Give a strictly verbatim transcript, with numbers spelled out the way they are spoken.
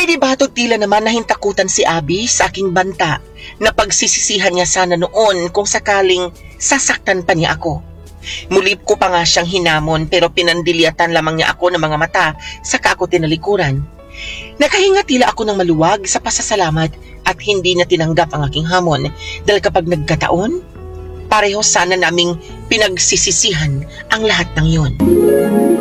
Inibatog tila naman nahintakutan si Abby sa aking banta na pagsisisihan niya sana noon kung sakaling sasaktan pa niya ako. Muli ko pa nga siyang hinamon pero pinandilyatan lamang niya ako ng mga mata saka ako tinalikuran. Nakahinga tila ako ng maluwag sa pasasalamat at hindi niya tinanggap ang aking hamon dahil kapag nagkataon, pareho sana naming pinagsisisihan ang lahat ng yon.